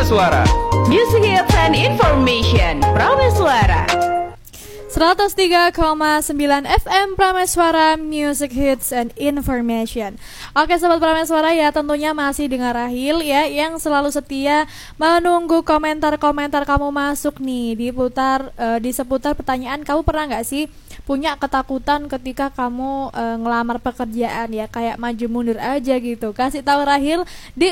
Prameswara. Music hits and information. Prameswara 103,9 FM Prameswara, Music Hits and Information. Oke Sobat Prameswara ya, tentunya masih dengan Rahil ya, yang selalu setia menunggu komentar-komentar kamu masuk nih di seputar pertanyaan. Kamu pernah gak sih punya ketakutan ketika kamu ngelamar pekerjaan ya, kayak maju mundur aja gitu? Kasih tahu Rahil di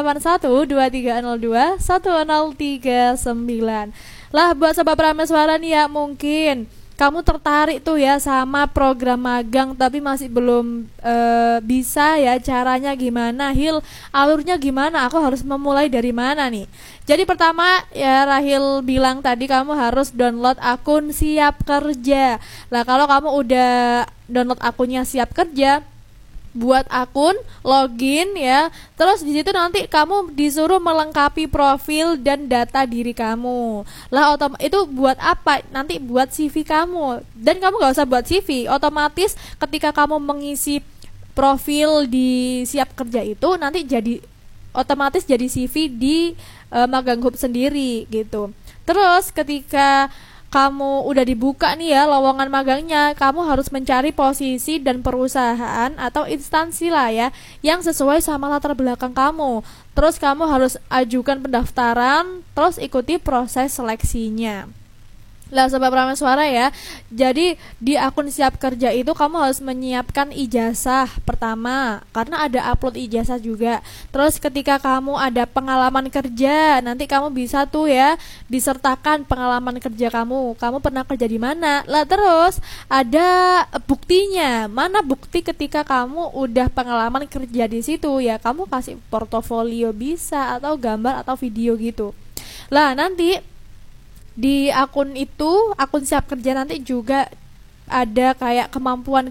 08123021039. Lah buat Sobat Prameswara nih ya, mungkin kamu tertarik tuh ya sama program magang tapi masih belum bisa ya caranya gimana, Hil, alurnya gimana, aku harus memulai dari mana nih? Jadi pertama ya Rahil bilang tadi kamu harus download akun Siap Kerja. Lah kalau kamu udah download akunnya Siap Kerja, buat akun, login ya. Terus di situ nanti kamu disuruh melengkapi profil dan data diri kamu. Lah itu buat apa? Nanti buat CV kamu. Dan kamu gak usah buat CV. Otomatis ketika kamu mengisi profil di Siap Kerja itu nanti otomatis jadi CV di Magang Hub sendiri gitu. Terus ketika kamu udah dibuka nih ya lowongan magangnya, kamu harus mencari posisi dan perusahaan atau instansi lah ya yang sesuai sama latar belakang kamu. Terus kamu harus ajukan pendaftaran, terus ikuti proses seleksinya. Lah Sobat Prameswara ya, jadi di akun Siap Kerja itu kamu harus menyiapkan ijazah pertama, karena ada upload ijazah juga. Terus ketika kamu ada pengalaman kerja, nanti kamu bisa tuh ya disertakan pengalaman kerja kamu pernah kerja di mana. Lah terus ada buktinya, mana bukti ketika kamu udah pengalaman kerja di situ ya, kamu kasih portofolio bisa, atau gambar atau video gitu. Lah nanti di akun Siap Kerja nanti juga ada kayak kemampuan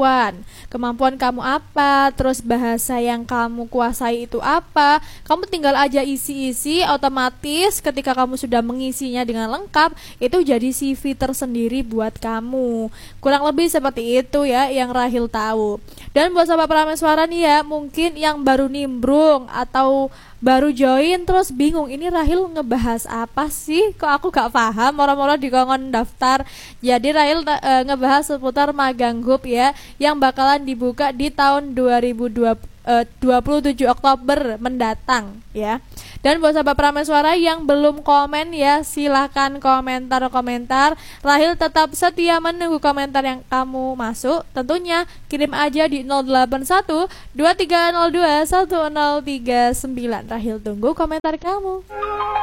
kamu apa, terus bahasa yang kamu kuasai itu apa. Kamu tinggal aja isi otomatis ketika kamu sudah mengisinya dengan lengkap, itu jadi CV tersendiri buat kamu. Kurang lebih seperti itu ya yang Rahil tahu. Dan buat Sobat Prameswara nih ya, mungkin yang baru nimbrung atau baru join terus bingung, ini Rahil ngebahas apa sih? Kok aku gak paham, moro-moro dikongkon daftar. Jadi Rahil ngebahas seputar Magang Hub ya, yang bakalan dibuka di tahun 27 Oktober mendatang ya. Dan buat Sobat Prameswara yang belum komen ya, silahkan komentar. Rahil tetap setia menunggu komentar yang kamu masuk. Tentunya kirim aja di 081 2302 1039. Rahil tunggu komentar kamu.